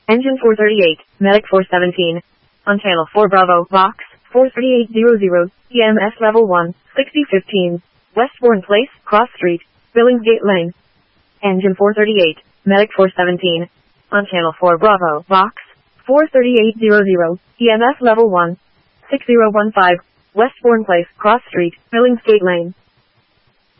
Engine 438, Medic 417. On channel 4 Bravo, Vox, 43800, EMS level 1, 6015. Westbourne Place, Cross Street, Billingsgate Lane. Engine 438, Medic 417. On channel 4 Bravo, Vox, 43800, EMS level 1, 6015. Westbourne Place, Cross Street, Billingsgate Lane.